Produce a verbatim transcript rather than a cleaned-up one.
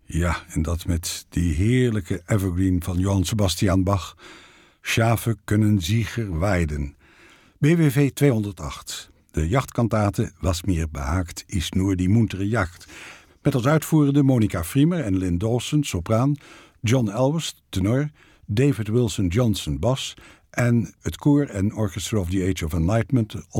Ja, en dat met die heerlijke evergreen van Johann Sebastian Bach. Schafe kunnen Sieger weiden. B W V tweehonderdacht. De jachtkantate Was mir behaagt is nur die muntere jacht. Met als uitvoerende Monica Friemer en Lynn Dawson, sopraan, John Elwes, tenor, David Wilson Johnson, bas en het koor en Orchestra of the Age of Enlightenment